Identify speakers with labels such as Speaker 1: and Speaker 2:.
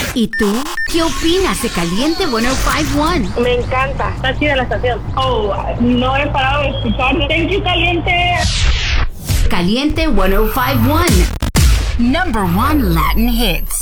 Speaker 1: ¿Y tú? ¿Qué opinas de Caliente 105.1?
Speaker 2: Me encanta. Está chida la estación. Oh, no he parado de escuchar. Thank you, Caliente.
Speaker 1: Caliente 105.1. Number 1 Latin hits.